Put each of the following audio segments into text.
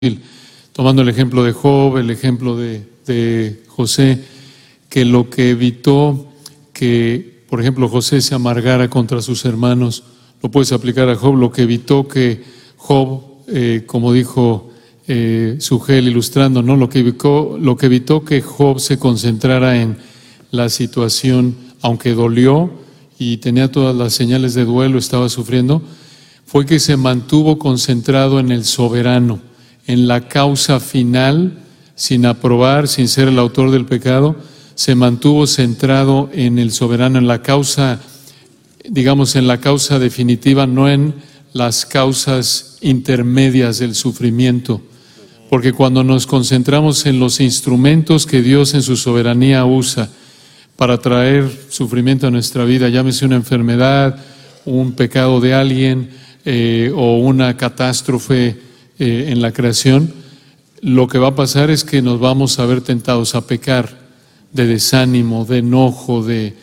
tomando el ejemplo de Job, el ejemplo de José, que lo que evitó que, por ejemplo, José se amargara contra sus hermanos, lo puedes aplicar a Job, lo que evitó que Job, como dijo Sugel ilustrando, ¿no? Lo que evitó que Job se concentrara en la situación, aunque dolió y tenía todas las señales de duelo, estaba sufriendo, fue que se mantuvo concentrado en el soberano, en la causa final, sin aprobar, sin ser el autor del pecado, se mantuvo centrado en el soberano, en la causa, digamos, en la causa definitiva, no en las causas intermedias del sufrimiento. Porque cuando nos concentramos en los instrumentos que Dios en su soberanía usa para traer sufrimiento a nuestra vida, llámese una enfermedad, un pecado de alguien o una catástrofe en la creación, lo que va a pasar es que nos vamos a ver tentados a pecar de desánimo, de enojo, de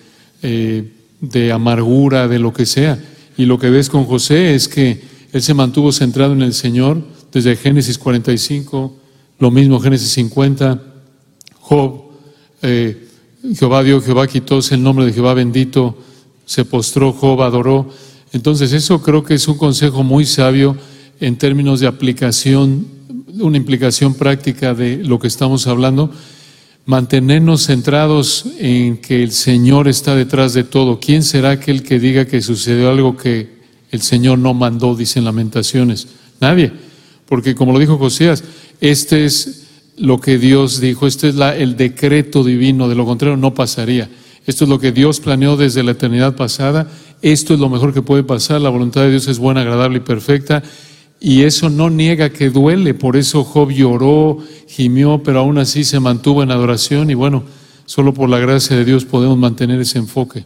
amargura, de lo que sea. Y lo que ves con José es que él se mantuvo centrado en el Señor desde Génesis 45, lo mismo Génesis 50, Job, Jehová dio, Jehová quitó, es el nombre de Jehová bendito, se postró, Job adoró. Entonces eso creo que es un consejo muy sabio en términos de aplicación, una implicación práctica de lo que estamos hablando, mantenernos centrados en que el Señor está detrás de todo. ¿Quién será aquel que diga que sucedió algo que el Señor no mandó, dicen Lamentaciones? Nadie, porque como lo dijo Josías, este es lo que Dios dijo, este es el decreto divino, de lo contrario no pasaría. Esto es lo que Dios planeó desde la eternidad pasada, esto es lo mejor que puede pasar, la voluntad de Dios es buena, agradable y perfecta, y eso no niega que duele. Por eso Job lloró, gimió, pero aún así se mantuvo en adoración, y bueno, solo por la gracia de Dios podemos mantener ese enfoque.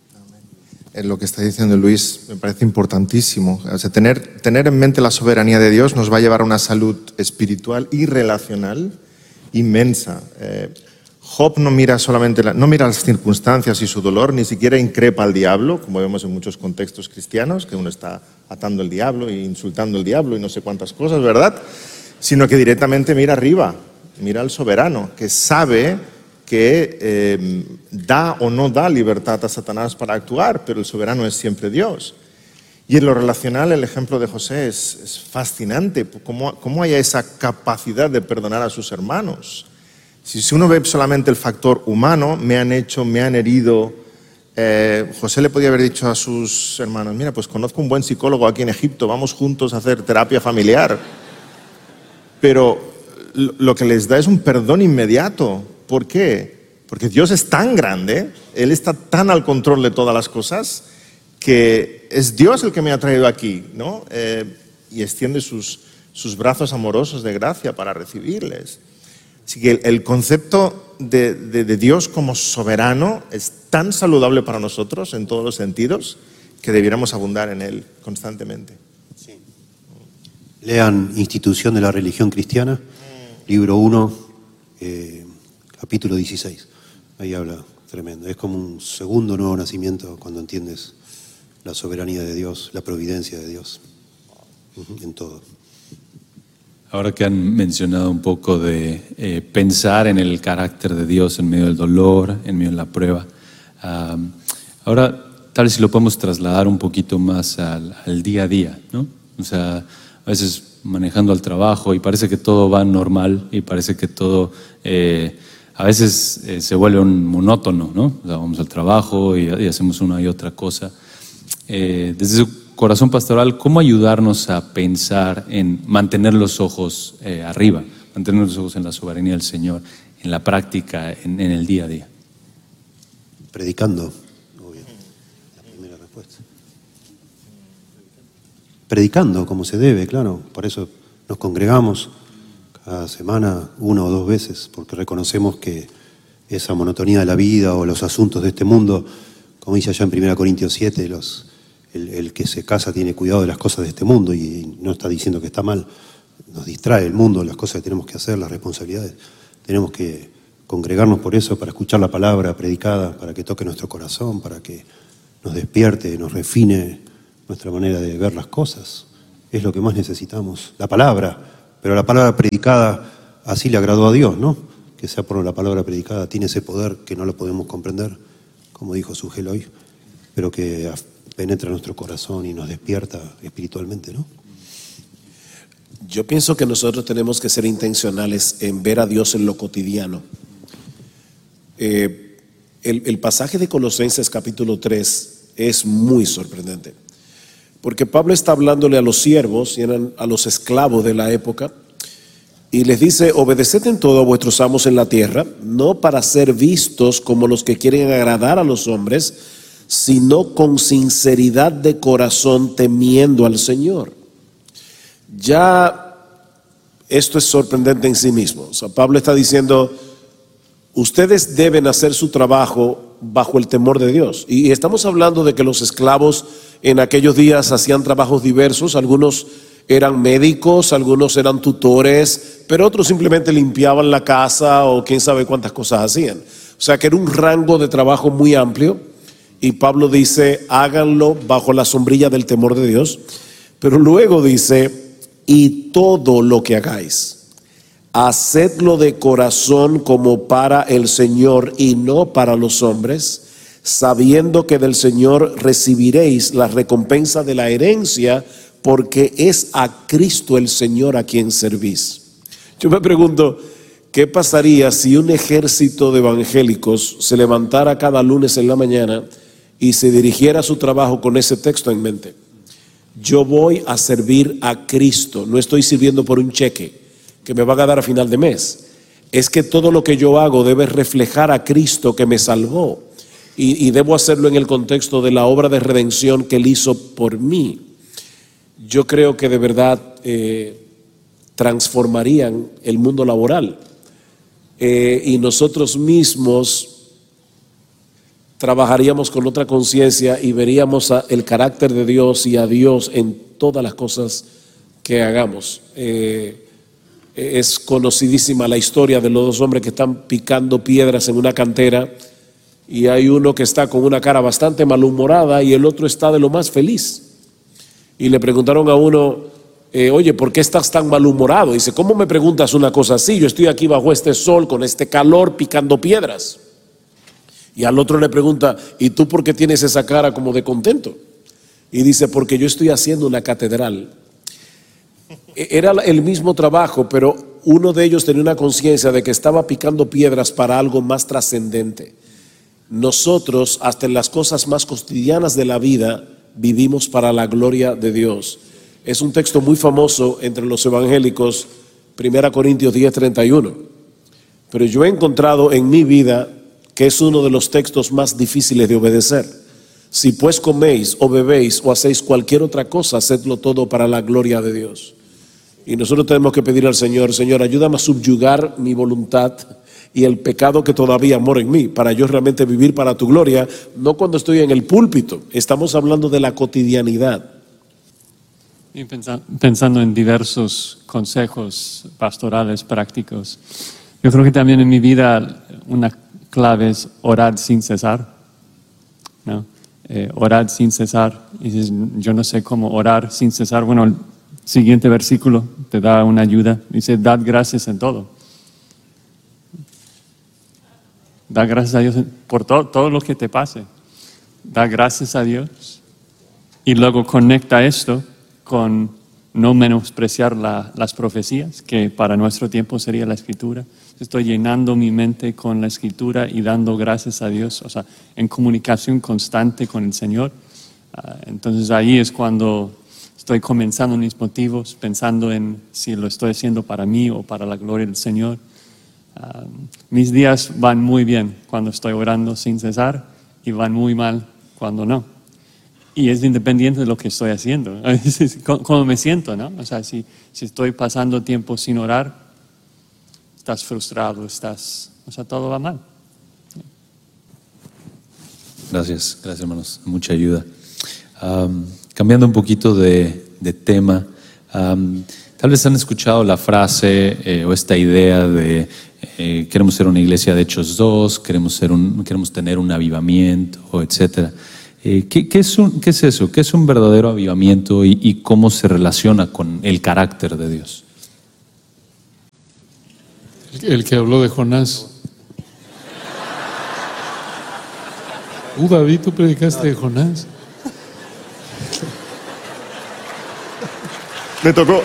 Lo que está diciendo Luis me parece importantísimo. O sea, tener en mente la soberanía de Dios nos va a llevar a una salud espiritual y relacional inmensa. Job no mira solamente no mira las circunstancias y su dolor, ni siquiera increpa al diablo, como vemos en muchos contextos cristianos, que uno está atando al diablo e insultando al diablo y no sé cuántas cosas, ¿verdad? Sino que directamente mira arriba, mira al soberano, que sabe que da o no da libertad a Satanás para actuar, pero el soberano es siempre Dios. Y en lo relacional, el ejemplo de José es fascinante, cómo hay esa capacidad de perdonar a sus hermanos. Si uno ve solamente el factor humano, me han herido, José le podía haber dicho a sus hermanos, mira, pues conozco un buen psicólogo aquí en Egipto, vamos juntos a hacer terapia familiar. Pero lo que les da es un perdón inmediato. ¿Por qué? Porque Dios es tan grande, Él está tan al control de todas las cosas, que es Dios el que me ha traído aquí, ¿no? Y extiende sus brazos amorosos de gracia para recibirles. Así que el concepto de Dios como soberano es tan saludable para nosotros en todos los sentidos que debiéramos abundar en Él constantemente. Sí. Lean Institución de la Religión Cristiana, libro 1, capítulo 16. Ahí habla tremendo. Es como un segundo nuevo nacimiento cuando entiendes la soberanía de Dios, la providencia de Dios en todo. Ahora que han mencionado un poco de pensar en el carácter de Dios en medio del dolor, en medio de la prueba, ahora tal vez si lo podemos trasladar un poquito más al día a día, ¿no? O sea, a veces manejando al trabajo y parece que todo va normal y parece que todo a veces se vuelve un monótono, ¿no? O sea, vamos al trabajo y hacemos una y otra cosa. Desde su corazón pastoral, ¿cómo ayudarnos a pensar en mantener los ojos arriba, mantener los ojos en la soberanía del Señor, en la práctica, en el día a día? Predicando, obvio. La primera respuesta. Predicando como se debe, claro. Por eso nos congregamos cada semana 1 o 2 veces, porque reconocemos que esa monotonía de la vida o los asuntos de este mundo, como dice allá en 1 Corintios 7, el que se casa tiene cuidado de las cosas de este mundo y no está diciendo que está mal. Nos distrae el mundo, las cosas que tenemos que hacer, las responsabilidades. Tenemos que congregarnos por eso, para escuchar la palabra predicada, para que toque nuestro corazón, para que nos despierte, nos refine nuestra manera de ver las cosas. Es lo que más necesitamos. La palabra, Pero la palabra predicada así le agradó a Dios, ¿no? Que sea por la palabra predicada, tiene ese poder que no lo podemos comprender, como dijo Sugel hoy, pero que penetra nuestro corazón y nos despierta espiritualmente, ¿no? Yo pienso que nosotros tenemos que ser intencionales en ver a Dios en lo cotidiano. El pasaje de Colosenses capítulo 3 es muy sorprendente, porque Pablo está hablándole a los siervos y eran a los esclavos de la época, y les dice: obedeced en todo a vuestros amos en la tierra, no para ser vistos como los que quieren agradar a los hombres, sino con sinceridad de corazón, temiendo al Señor. Ya esto es sorprendente en sí mismo. O sea, Pablo está diciendo: ustedes deben hacer su trabajo bajo el temor de Dios. Y estamos hablando de que los esclavos en aquellos días hacían trabajos diversos. Algunos eran médicos, algunos eran tutores, pero otros simplemente limpiaban la casa o quién sabe cuántas cosas hacían. O sea que era un rango de trabajo muy amplio, y Pablo dice: háganlo bajo la sombrilla del temor de Dios. Pero luego dice: y todo lo que hagáis, hacedlo de corazón como para el Señor y no para los hombres, sabiendo que del Señor recibiréis la recompensa de la herencia, porque es a Cristo el Señor a quien servís. Yo me pregunto, ¿qué pasaría si un ejército de evangélicos se levantara cada lunes en la mañana y se dirigiera a su trabajo con ese texto en mente? Yo voy a servir a Cristo, no estoy sirviendo por un cheque que me van a dar a final de mes. Es que todo lo que yo hago debe reflejar a Cristo que me salvó, y debo hacerlo en el contexto de la obra de redención que Él hizo por mí. Yo creo que de verdad transformarían el mundo laboral, y nosotros mismos trabajaríamos con otra conciencia y veríamos el carácter de Dios y a Dios en todas las cosas que hagamos. Es conocidísima la historia de los dos hombres que están picando piedras en una cantera, y hay uno que está con una cara bastante malhumorada y el otro está de lo más feliz. Y le preguntaron a uno: oye, ¿por qué estás tan malhumorado? Y dice: ¿cómo me preguntas una cosa así? Yo estoy aquí bajo este sol, con este calor, picando piedras. Y al otro le pregunta: ¿y tú por qué tienes esa cara como de contento? Y dice: porque yo estoy haciendo una catedral. Era el mismo trabajo, pero uno de ellos tenía una conciencia de que estaba picando piedras para algo más trascendente. Nosotros, hasta en las cosas más cotidianas de la vida, vivimos para la gloria de Dios. Es un texto muy famoso entre los evangélicos, 1 Corintios 10:31. Pero yo he encontrado en mi vida que es uno de los textos más difíciles de obedecer. Si pues coméis o bebéis o hacéis cualquier otra cosa, hacedlo todo para la gloria de Dios. Y nosotros tenemos que pedir al Señor: Señor, ayúdame a subyugar mi voluntad y el pecado que todavía mora en mí, para yo realmente vivir para tu gloria, no cuando estoy en el púlpito. Estamos hablando de la cotidianidad. Y pensando en diversos consejos pastorales prácticos, yo creo que también en mi vida una clave es orar sin cesar, ¿no? Orar sin cesar. Y dices: yo no sé cómo orar sin cesar. Bueno, el siguiente versículo te da una ayuda. Dice: dad gracias en todo. Da gracias a Dios por todo lo que te pase. Da gracias a Dios. Y luego conecta esto con no menospreciar las profecías, que para nuestro tiempo sería la Escritura. Estoy llenando mi mente con la Escritura y dando gracias a Dios, o sea, en comunicación constante con el Señor. Entonces ahí es cuando estoy comenzando mis motivos, pensando en si lo estoy haciendo para mí o para la gloria del Señor. Mis días van muy bien cuando estoy orando sin cesar, y van muy mal cuando no. Y es independiente de lo que estoy haciendo, cómo me siento, ¿no? O sea, si estoy pasando tiempo sin orar, estás frustrado, todo va mal. Gracias hermanos, mucha ayuda. Cambiando un poquito de tema, tal vez han escuchado la frase o esta idea de queremos ser una iglesia de Hechos 2, queremos tener un avivamiento, etcétera. ¿Qué es eso? ¿Qué es un verdadero avivamiento y cómo se relaciona con el carácter de Dios? El que habló de Jonás. David, tú predicaste de Jonás. Me tocó.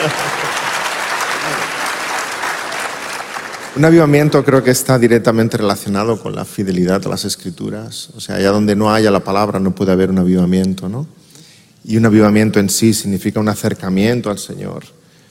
Un avivamiento creo que está directamente relacionado con la fidelidad a las Escrituras. O sea, allá donde no haya la palabra no puede haber un avivamiento, ¿no? Y un avivamiento en sí significa un acercamiento al Señor.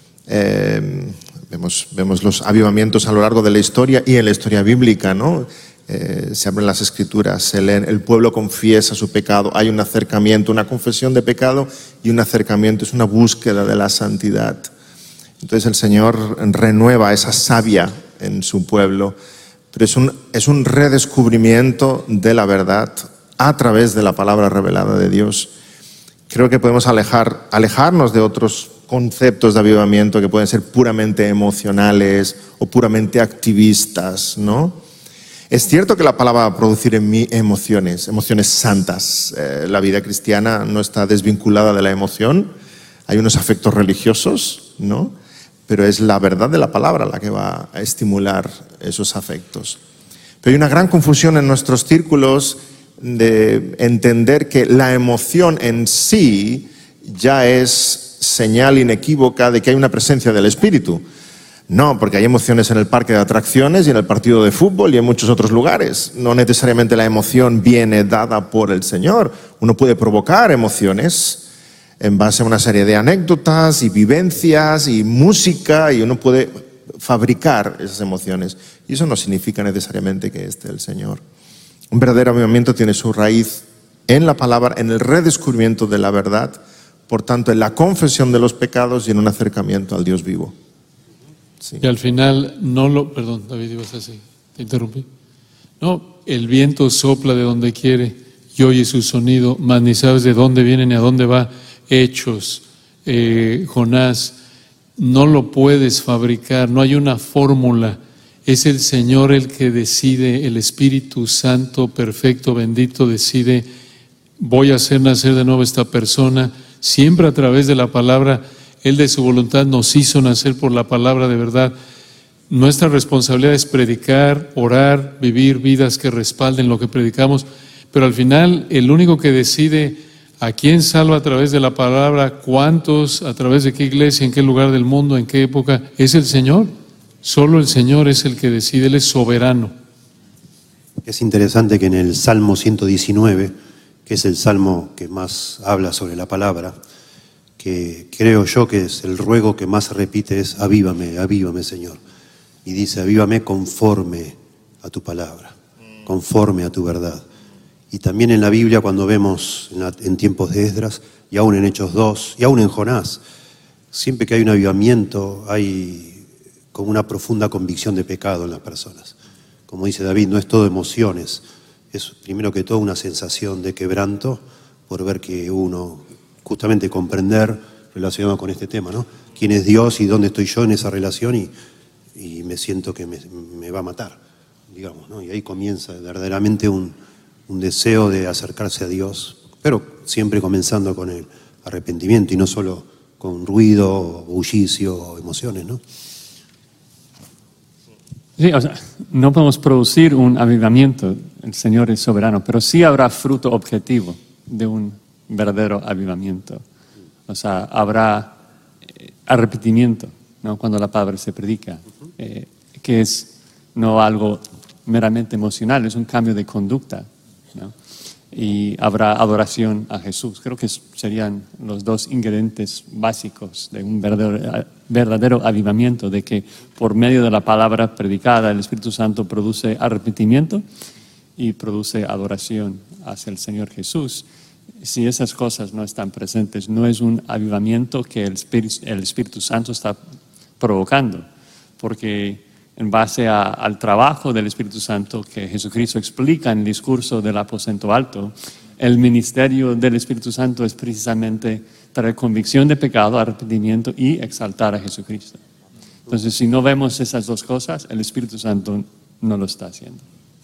Vemos los avivamientos a lo largo de la historia y en la historia bíblica, ¿no? Se abren las Escrituras, se leen, el pueblo confiesa su pecado, hay un acercamiento, una confesión de pecado y un acercamiento, es una búsqueda de la santidad. Entonces el Señor renueva esa savia en su pueblo, pero es un redescubrimiento de la verdad a través de la palabra revelada de Dios. Creo que podemos alejarnos de otros conceptos de avivamiento que pueden ser puramente emocionales o puramente activistas, ¿no? Es cierto que la palabra va a producir en mí emociones santas. La vida cristiana no está desvinculada de la emoción. Hay unos afectos religiosos, ¿no? Pero es la verdad de la palabra la que va a estimular esos afectos. Pero hay una gran confusión en nuestros círculos de entender que la emoción en sí ya es señal inequívoca de que hay una presencia del Espíritu. No, porque hay emociones en el parque de atracciones y en el partido de fútbol y en muchos otros lugares. No necesariamente la emoción viene dada por el Señor. Uno puede provocar emociones en base a una serie de anécdotas y vivencias y música, y uno puede fabricar esas emociones. Y eso no significa necesariamente que esté el Señor. Un verdadero avivamiento tiene su raíz en la palabra, en el redescubrimiento de la verdad, por tanto en la confesión de los pecados y en un acercamiento al Dios vivo. Sí. Y al final perdón, David, ibas a decir, te interrumpí. No, el viento sopla de donde quiere y oye su sonido, mas ni sabes de dónde viene ni a dónde va. Hechos, Jonás, no lo puedes fabricar, no hay una fórmula. Es el Señor el que decide, el Espíritu Santo, perfecto, bendito, decide, voy a hacer nacer de nuevo esta persona, siempre a través de la palabra. Él de su voluntad nos hizo nacer por la palabra de verdad. Nuestra responsabilidad es predicar, orar, vivir vidas que respalden lo que predicamos, pero al final el único que decide a quién salva a través de la palabra, cuántos, a través de qué iglesia, en qué lugar del mundo, en qué época, es el Señor. Solo el Señor es el que decide, Él es soberano. Es interesante que en el Salmo 119, que es el salmo que más habla sobre la palabra, que creo yo que es el ruego que más repite, es avívame, avívame, Señor. Y dice, avívame conforme a tu palabra, conforme a tu verdad. Y también en la Biblia, cuando vemos en tiempos de Esdras, y aún en Hechos 2, y aún en Jonás, siempre que hay un avivamiento, hay como una profunda convicción de pecado en las personas. Como dice David, no es todo emociones, es primero que todo una sensación de quebranto por ver que uno, justamente comprender, relacionado con este tema, ¿no? ¿Quién es Dios y dónde estoy yo en esa relación? Y me siento que me va a matar, digamos, ¿no? Y ahí comienza verdaderamente un deseo de acercarse a Dios, pero siempre comenzando con el arrepentimiento y no solo con ruido, bullicio o emociones, ¿no? Sí, o sea, no podemos producir un avivamiento, el Señor es soberano, pero sí habrá fruto objetivo de un verdadero avivamiento. O sea, habrá arrepentimiento, ¿no? Cuando la palabra se predica, que es no algo meramente emocional, es un cambio de conducta, ¿no? Y habrá adoración a Jesús. Creo que serían los dos ingredientes básicos de un verdadero avivamiento, de que por medio de la palabra predicada el Espíritu Santo produce arrepentimiento y produce adoración hacia el Señor Jesús. Si esas cosas no están presentes, no es un avivamiento que el Espíritu Santo está provocando, porque en base al trabajo del Espíritu Santo que Jesucristo explica en el discurso del aposento alto, el ministerio del Espíritu Santo es precisamente traer convicción de pecado, arrepentimiento y exaltar a Jesucristo. Entonces, si no vemos esas dos cosas, el Espíritu Santo no lo está haciendo.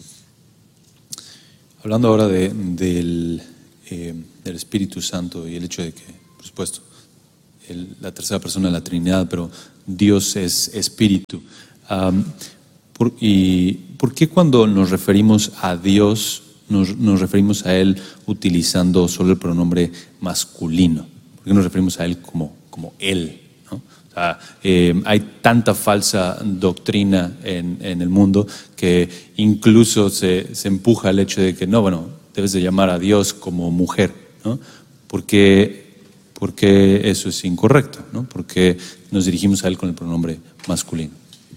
Hablando ahora del Espíritu Santo y el hecho de que, por supuesto, la tercera persona de la Trinidad, pero Dios es Espíritu. ¿Por qué cuando nos referimos a Dios, nos referimos a Él utilizando solo el pronombre masculino? ¿Por qué nos referimos a Él como Él? ¿No? O sea, hay tanta falsa doctrina en el mundo que incluso se empuja el hecho de que no, bueno, debes de llamar a Dios como mujer, ¿no? Porque eso es incorrecto, ¿no? Porque nos dirigimos a Él con el pronombre masculino.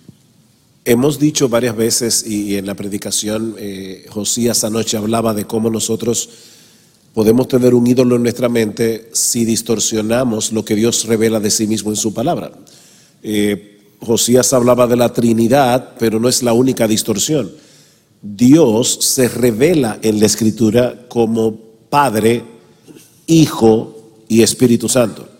Hemos dicho varias veces, y en la predicación Josías anoche hablaba de cómo nosotros podemos tener un ídolo en nuestra mente si distorsionamos lo que Dios revela de sí mismo en su palabra. Josías hablaba de la Trinidad, pero no es la única distorsión. Dios se revela en la Escritura como Padre, Hijo y Espíritu Santo.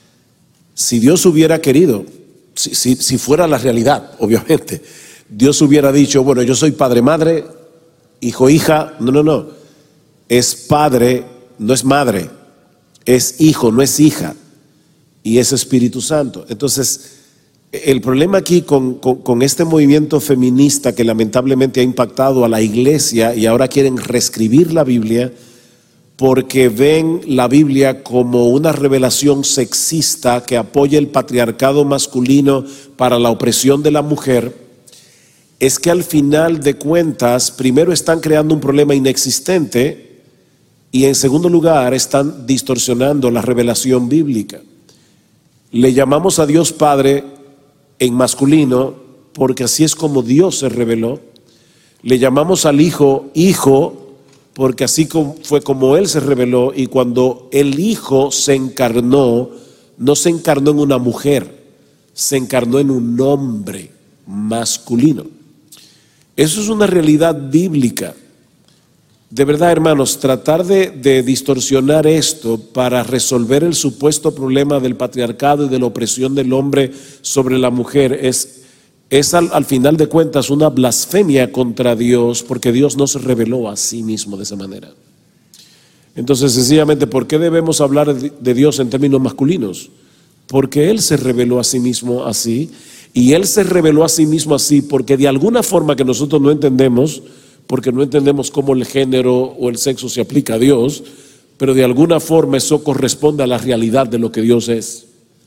Si Dios hubiera querido, si fuera la realidad, obviamente, Dios hubiera dicho, bueno, yo soy padre, madre, hijo, hija. No. Es padre, no es madre. Es hijo, no es hija. Y es Espíritu Santo. Entonces, el problema aquí con este movimiento feminista que lamentablemente ha impactado a la iglesia y ahora quieren reescribir la Biblia porque ven la Biblia como una revelación sexista que apoya el patriarcado masculino para la opresión de la mujer, es que al final de cuentas, primero están creando un problema inexistente y en segundo lugar están distorsionando la revelación bíblica. Le llamamos a Dios Padre en masculino porque así es como Dios se reveló. Le llamamos al Hijo Hijo porque así fue como Él se reveló, y cuando el Hijo se encarnó, no se encarnó en una mujer, se encarnó en un hombre masculino. Eso es una realidad bíblica. De verdad, hermanos, tratar de distorsionar esto para resolver el supuesto problema del patriarcado y de la opresión del hombre sobre la mujer es al final de cuentas una blasfemia contra Dios, porque Dios no se reveló a sí mismo de esa manera. Entonces, sencillamente, ¿por qué debemos hablar de Dios en términos masculinos? Porque Él se reveló a sí mismo así, y Él se reveló a sí mismo así porque de alguna forma que nosotros no entendemos, porque no entendemos cómo el género o el sexo se aplica a Dios, pero de alguna forma eso corresponde a la realidad de lo que Dios es.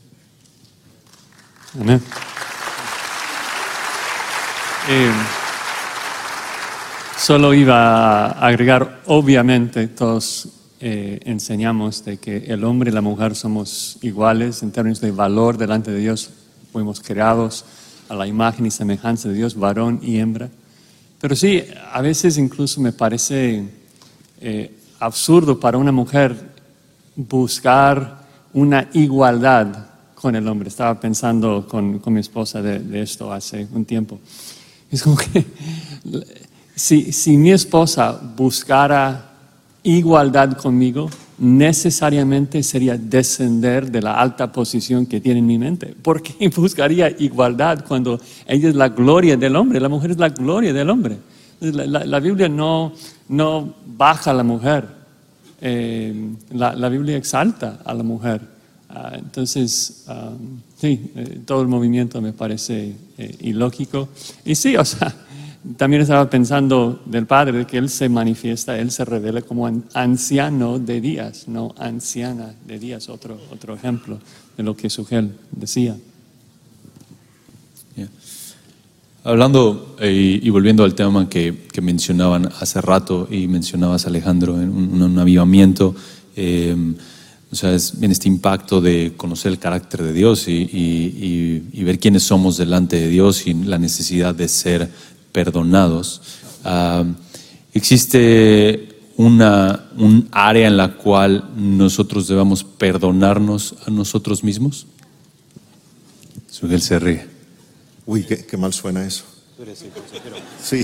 Amén. Solo iba a agregar, obviamente todos enseñamos de que el hombre y la mujer somos iguales en términos de valor delante de Dios. Fuimos creados a la imagen y semejanza de Dios, varón y hembra. Pero sí, a veces incluso me parece absurdo para una mujer buscar una igualdad con el hombre. Estaba pensando con mi esposa de esto hace un tiempo. Es como que si mi esposa buscara igualdad conmigo, necesariamente sería descender de la alta posición que tiene en mi mente. ¿Por qué buscaría igualdad cuando ella es la gloria del hombre? La mujer es la gloria del hombre. La Biblia no baja a la mujer. La Biblia exalta a la mujer. Entonces, sí, todo el movimiento me parece ilógico. Y sí, o sea, también estaba pensando del Padre, de que Él se manifiesta, Él se revela como anciano de días, no anciana de días, otro ejemplo de lo que Sugel decía. Yeah. Hablando y volviendo al tema que mencionaban hace rato y mencionabas, Alejandro, en un avivamiento, o sea, es bien este impacto de conocer el carácter de Dios y ver quiénes somos delante de Dios y la necesidad de ser perdonados. ¿Existe un área en la cual nosotros debamos perdonarnos a nosotros mismos? Sugel se ríe. Uy, qué mal suena eso. Sí.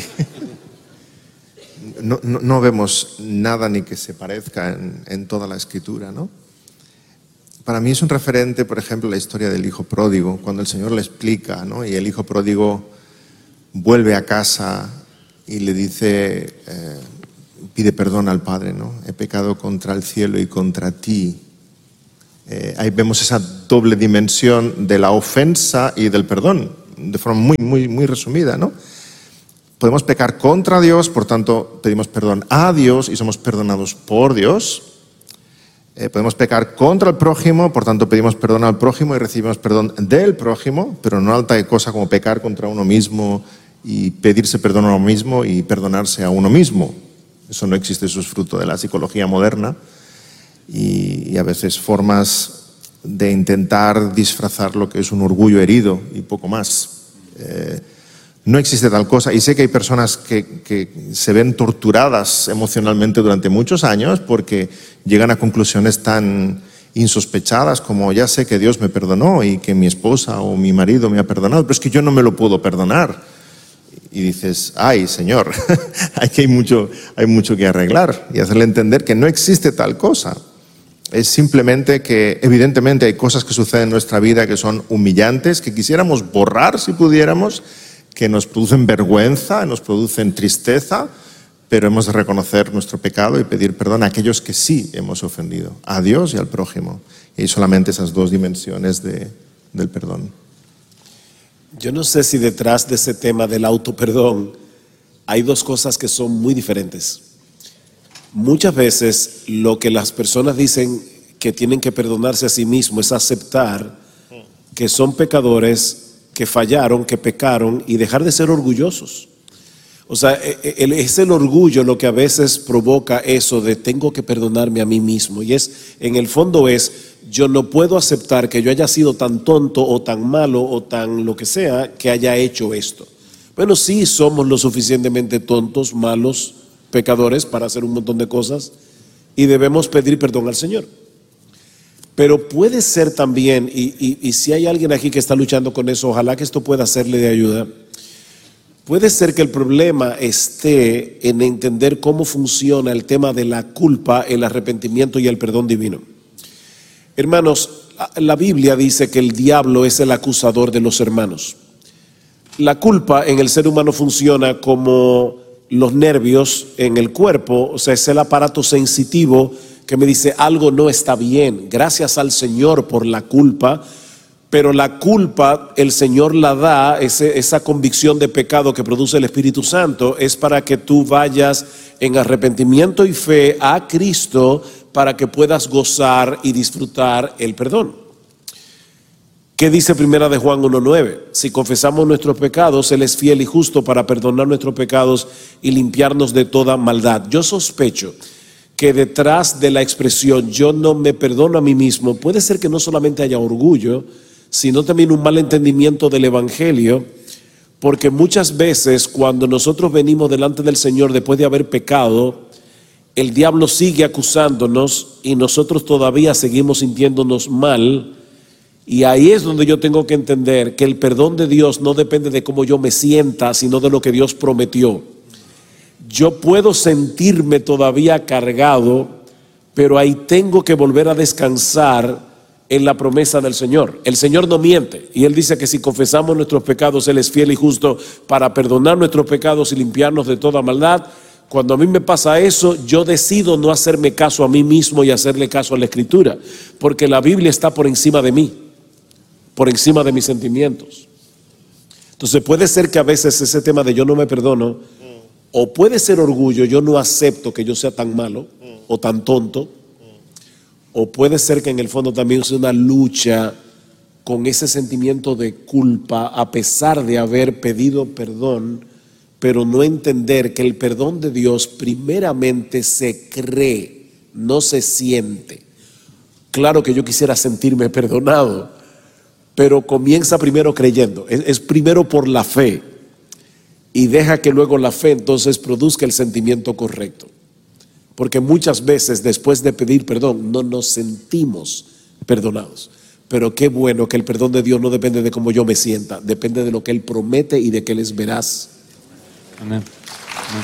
No vemos nada ni que se parezca en toda la Escritura, ¿no? Para mí es un referente, por ejemplo, la historia del hijo pródigo, cuando el Señor le explica, ¿no? Y el hijo pródigo vuelve a casa y le dice, pide perdón al Padre, ¿no? He pecado contra el cielo y contra ti. Ahí vemos esa doble dimensión de la ofensa y del perdón. de forma muy resumida, ¿no? Podemos pecar contra Dios, por tanto pedimos perdón a Dios y somos perdonados por Dios. Podemos pecar contra el prójimo, por tanto pedimos perdón al prójimo y recibimos perdón del prójimo, pero no alta cosa como pecar contra uno mismo y pedirse perdón a uno mismo y perdonarse a uno mismo. Eso no existe, eso es fruto de la psicología moderna y a veces formas de intentar disfrazar lo que es un orgullo herido y poco más. No existe tal cosa y sé que hay personas que se ven torturadas emocionalmente durante muchos años porque llegan a conclusiones tan insospechadas como ya sé que Dios me perdonó y que mi esposa o mi marido me ha perdonado, pero es que yo no me lo puedo perdonar. Y dices, ay Señor, aquí hay mucho que arreglar y hacerle entender que no existe tal cosa. Es simplemente que evidentemente hay cosas que suceden en nuestra vida que son humillantes, que quisiéramos borrar si pudiéramos, que nos producen vergüenza, nos producen tristeza, pero hemos de reconocer nuestro pecado y pedir perdón a aquellos que sí hemos ofendido, a Dios y al prójimo. Y hay solamente esas dos dimensiones del perdón. Yo no sé si detrás de ese tema del autoperdón hay dos cosas que son muy diferentes. Muchas veces lo que las personas dicen que tienen que perdonarse a sí mismos es aceptar que son pecadores, que fallaron, que pecaron y dejar de ser orgullosos. O sea, es el orgullo lo que a veces provoca eso de tengo que perdonarme a mí mismo. Y en el fondo yo no puedo aceptar que yo haya sido tan tonto o tan malo o tan lo que sea que haya hecho esto. Bueno, sí somos lo suficientemente tontos, malos, pecadores para hacer un montón de cosas y debemos pedir perdón al Señor. Pero puede ser también, y si hay alguien aquí que está luchando con eso, ojalá que esto pueda serle de ayuda. Puede ser que el problema esté en entender cómo funciona el tema de la culpa, el arrepentimiento y el perdón divino. Hermanos, la Biblia dice que el diablo es el acusador de los hermanos. La culpa en el ser humano funciona como los nervios en el cuerpo, o sea, es el aparato sensitivo que me dice algo no está bien. Gracias al Señor por la culpa, pero la culpa el Señor la da, esa convicción de pecado que produce el Espíritu Santo es para que tú vayas en arrepentimiento y fe a Cristo para que puedas gozar y disfrutar el perdón. ¿Qué dice Primera de Juan 1:9? Si confesamos nuestros pecados, Él es fiel y justo para perdonar nuestros pecados y limpiarnos de toda maldad. Yo sospecho que detrás de la expresión yo no me perdono a mí mismo, puede ser que no solamente haya orgullo, sino también un mal entendimiento del Evangelio, porque muchas veces cuando nosotros venimos delante del Señor después de haber pecado, el diablo sigue acusándonos y nosotros todavía seguimos sintiéndonos mal, y ahí es donde yo tengo que entender que el perdón de Dios no depende de cómo yo me sienta, sino de lo que Dios prometió. Yo puedo sentirme todavía cargado, pero ahí tengo que volver a descansar en la promesa del Señor. El Señor no miente y Él dice que si confesamos nuestros pecados, Él es fiel y justo para perdonar nuestros pecados y limpiarnos de toda maldad. Cuando a mí me pasa eso, yo decido no hacerme caso a mí mismo y hacerle caso a la Escritura, porque la Biblia está por encima de mí, por encima de mis sentimientos. Entonces puede ser que a veces ese tema de yo no me perdono, o puede ser orgullo, yo no acepto que yo sea tan malo o tan tonto, o puede ser que en el fondo también sea una lucha con ese sentimiento de culpa a pesar de haber pedido perdón, pero no entender que el perdón de Dios primeramente se cree, no se siente. Claro que yo quisiera sentirme perdonado, pero comienza primero creyendo, es primero por la fe. Y deja que luego la fe entonces produzca el sentimiento correcto. Porque muchas veces después de pedir perdón no nos sentimos perdonados. Pero qué bueno que el perdón de Dios no depende de cómo yo me sienta, depende de lo que Él promete y de que Él es veraz. Amén. Amén.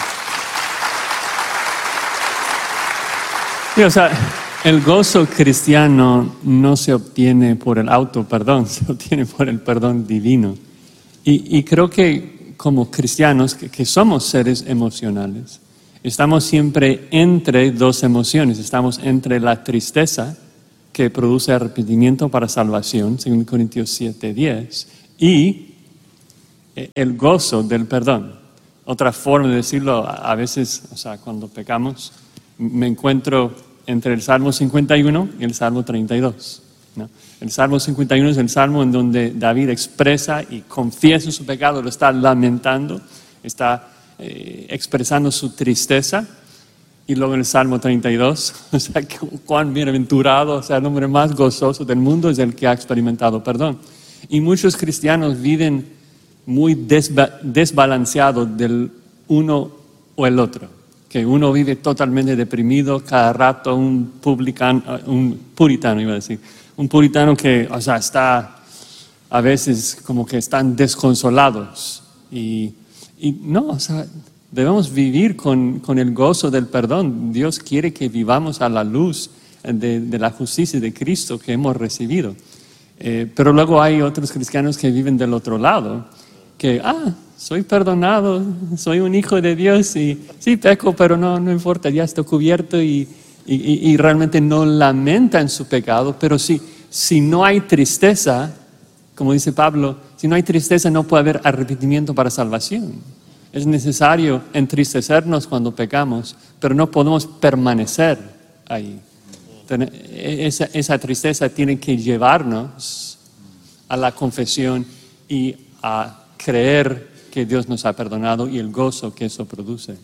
Sí, o sea, el gozo cristiano no se obtiene por el autoperdón, se obtiene por el perdón divino. Y creo que como cristianos, que somos seres emocionales, estamos siempre entre dos emociones. Estamos entre la tristeza, que produce arrepentimiento para salvación, según Corintios 7:10, y el gozo del perdón. Otra forma de decirlo, a veces, o sea, cuando pecamos, me encuentro entre el Salmo 51 y el Salmo 32, ¿no? El Salmo 51 es el salmo en donde David expresa y confiesa su pecado, lo está lamentando, está expresando su tristeza. Y luego en el Salmo 32, o sea, cuán bienaventurado, o sea, el hombre más gozoso del mundo es el que ha experimentado perdón. Y muchos cristianos viven muy desbalanceados del uno o el otro. Que uno vive totalmente deprimido, cada rato un puritano iba a decir, un puritano que, o sea, está a veces como que están desconsolados. Y no, o sea, debemos vivir con el gozo del perdón. Dios quiere que vivamos a la luz de la justicia de Cristo que hemos recibido. Pero luego hay otros cristianos que viven del otro lado, que, soy perdonado, soy un hijo de Dios y sí peco, pero no importa, ya estoy cubierto y realmente no lamentan su pecado. Pero si no hay tristeza, como dice Pablo, si no hay tristeza no puede haber arrepentimiento para salvación. Es necesario entristecernos cuando pecamos, pero no podemos permanecer ahí. Esa tristeza tiene que llevarnos a la confesión y a creer que Dios nos ha perdonado y el gozo que eso produce.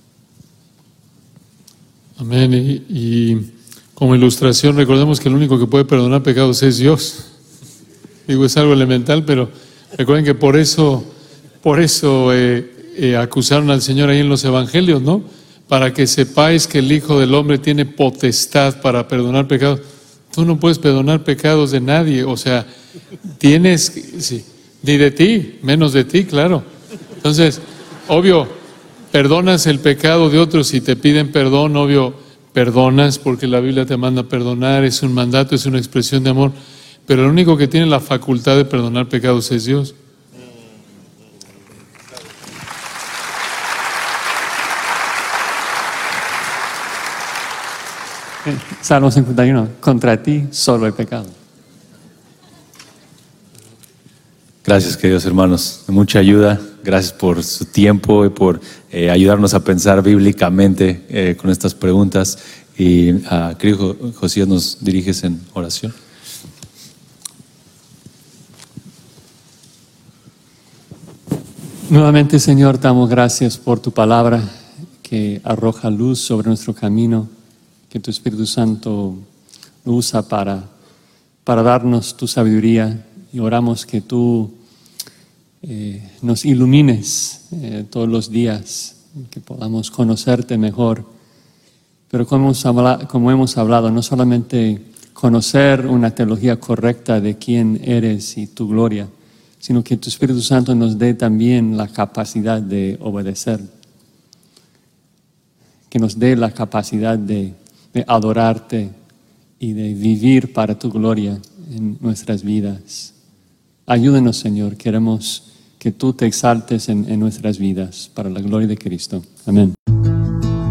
Amén. Y como ilustración, recordemos que el único que puede perdonar pecados es Dios. Digo, es algo elemental, pero recuerden que por eso acusaron al Señor ahí en los evangelios, ¿no? Para que sepáis que el Hijo del Hombre tiene potestad para perdonar pecados. Tú no puedes perdonar pecados de nadie, o sea, sí, ni de ti, menos de ti, claro. Entonces, obvio, perdonas el pecado de otros y te piden perdón, obvio, perdonas porque la Biblia te manda a perdonar, es un mandato, es una expresión de amor, pero el único que tiene la facultad de perdonar pecados es Dios. Salmo 51, contra ti solo he pecado. Gracias, queridos hermanos, de mucha ayuda. Gracias por su tiempo y por ayudarnos a pensar bíblicamente con estas preguntas. Y querido Josías, ¿nos diriges en oración? Nuevamente, Señor, damos gracias por tu palabra que arroja luz sobre nuestro camino, que tu Espíritu Santo lo usa para darnos tu sabiduría, y oramos que tú nos ilumines todos los días, que podamos conocerte mejor. Pero como hemos hablado, no solamente conocer una teología correcta de quién eres y tu gloria, sino que tu Espíritu Santo nos dé también la capacidad de obedecer, que nos dé la capacidad de adorarte y de vivir para tu gloria en nuestras vidas. Ayúdanos, Señor, queremos que tú te exaltes en nuestras vidas para la gloria de Cristo. Amén.